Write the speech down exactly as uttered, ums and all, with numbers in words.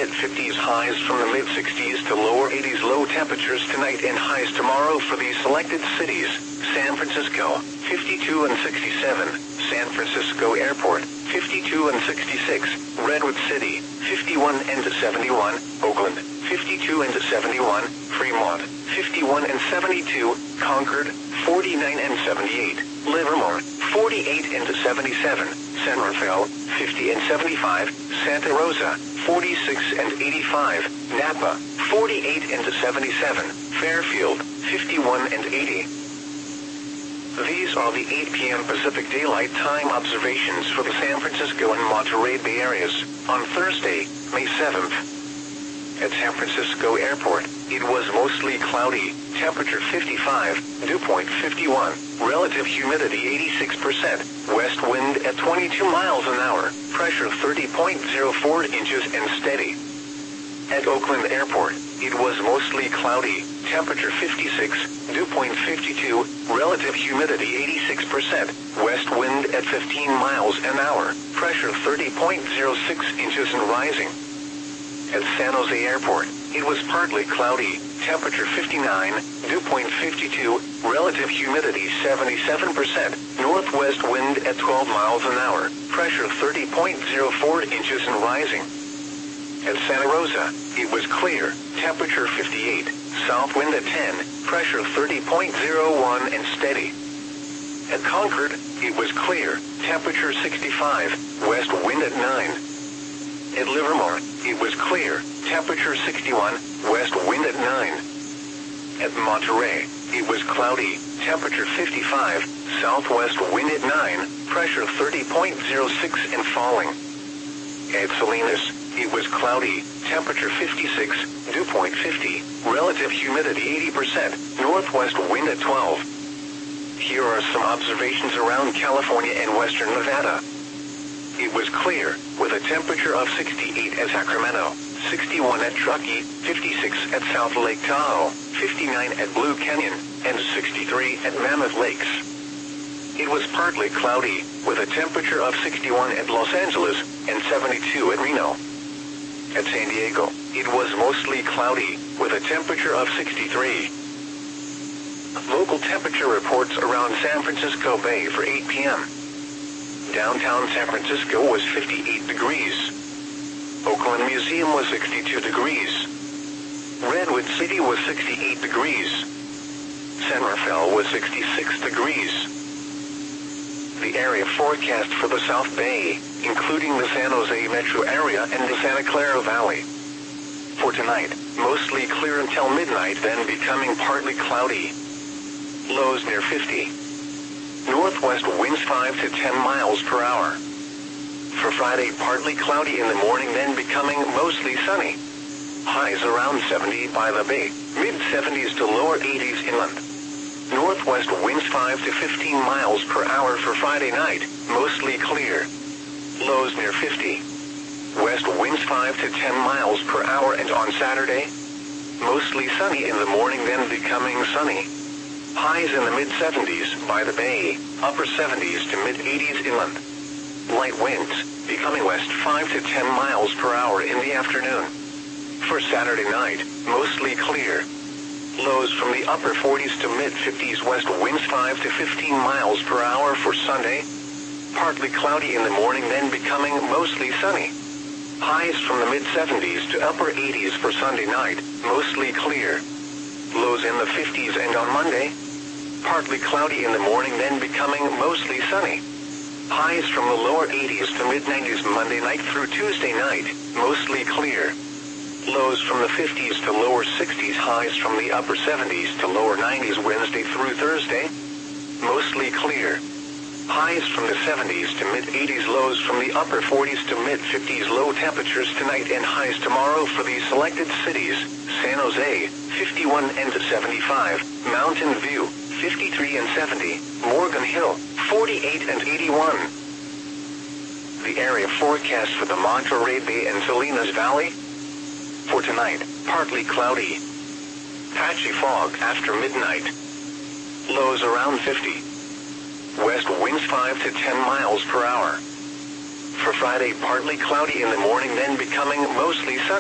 mid-fifties, highs from the mid-sixties to lower eighties. Low temperatures tonight and highs tomorrow for these selected cities: San Francisco, fifty-two and sixty-seven, San Francisco Airport, fifty-two and sixty-six, Redwood City, fifty-one and seventy-one, Oakland, fifty-two and seventy-one, Fremont, fifty-one and seventy-two, Concord, forty-nine and seventy-eight, Livermore, forty-eight and seventy-seven, San Rafael, fifty and seventy-five, Santa Rosa, forty-six and eighty-five, Napa, forty-eight and seventy-seven, Fairfield, fifty-one and eighty. These are the eight p m Pacific Daylight Time observations for the San Francisco and Monterey Bay areas on Thursday, May seventh. At San Francisco Airport, it was mostly cloudy, temperature fifty-five, dew point fifty-one, relative humidity eighty-six percent, west wind at twenty-two miles an hour, pressure thirty point zero four inches and steady. At Oakland Airport, it was mostly cloudy, temperature fifty-six, dew point fifty-two, relative humidity eighty-six percent, west wind at fifteen miles an hour, pressure thirty point zero six inches and rising. At San Jose Airport, it was partly cloudy, temperature fifty-nine, dew point fifty-two, relative humidity seventy-seven percent, northwest wind at twelve miles an hour, pressure thirty point zero four inches and rising. At Santa Rosa, it was clear, temperature fifty-eight, south wind at ten, pressure thirty point zero one and steady. At Concord, it was clear, temperature sixty-five, west wind at nine. At Livermore, it was clear, temperature sixty-one, west wind at nine. At Monterey, it was cloudy, temperature fifty-five, southwest wind at nine, pressure thirty point zero six and falling. At Salinas, it was cloudy, temperature fifty-six, dew point fifty, relative humidity eighty percent, northwest wind at twelve. Here are some observations around California and western Nevada. It was clear, with a temperature of sixty-eight at Sacramento, sixty-one at Truckee, fifty-six at South Lake Tahoe, fifty-nine at Blue Canyon, and sixty-three at Mammoth Lakes. It was partly cloudy, with a temperature of sixty-one at Los Angeles, and seventy-two at Reno. At San Diego, it was mostly cloudy, with a temperature of sixty-three. Local temperature reports around San Francisco Bay for eight p m Downtown San Francisco was fifty-eight degrees. Oakland Museum was sixty-two degrees. Redwood City was sixty-eight degrees. San Rafael was sixty-six degrees. The area forecast for the South Bay, including the San Jose metro area and the Santa Clara Valley. For tonight, mostly clear until midnight, then becoming partly cloudy. Lows near fifty. Northwest winds five to ten miles per hour. For Friday, partly cloudy in the morning, then becoming mostly sunny. Highs around seventy by the Bay, mid-seventies to lower eighties inland. Northwest winds five to fifteen miles per hour for Friday night, mostly clear. Lows near fifty. West winds five to ten miles per hour, and on Saturday, mostly sunny in the morning, then becoming sunny. Highs in the mid-seventies by the Bay, upper seventies to mid-eighties inland. Light winds, becoming west five to ten miles per hour in the afternoon. For Saturday night, mostly clear. Lows from the upper forties to mid-fifties, west winds five to fifteen miles per hour for Sunday. Partly cloudy in the morning, then becoming mostly sunny. Highs from the mid-seventies to upper eighties for Sunday night, mostly clear. Lows in the fifties, and on Monday, partly cloudy in the morning, then becoming mostly sunny. Highs from the lower eighties to mid-nineties Monday night through Tuesday night, mostly clear. Lows from the fifties to lower sixties, highs from the upper seventies to lower nineties Wednesday through Thursday, mostly clear. Highs from the seventies to mid-eighties, lows from the upper forties to mid-fifties. Low temperatures tonight and highs tomorrow for these selected cities: San Jose, fifty-one and seventy-five, Mountain View, fifty-three and seventy, Morgan Hill, forty-eight and eighty-one. The area forecast for the Monterey Bay and Salinas Valley. For tonight, partly cloudy. Patchy fog after midnight. Lows around fifty. West winds five to ten miles per hour. For Friday, partly cloudy in the morning, then becoming mostly sunny.